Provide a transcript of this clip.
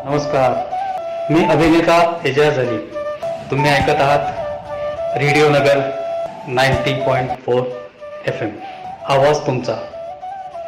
नमस्कार, मी अभिनेता एजाज अली. तुम्ही ऐकत आहात रेडिओ नगर 90.4 FM. आवाज तुमचा.